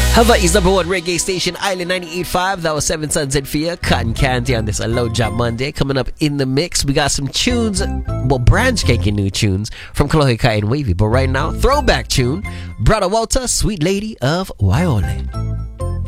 Hawaii's number one reggae station, Island 98.5. That was Seven Sons and Fia, Cotton Candy on this Aloha Monday. Coming up in the mix, we got some tunes, well, branch caking new tunes from Kalohe Kai and Wavy. But right now, throwback tune, Brother Walter, Sweet Lady of Waiole.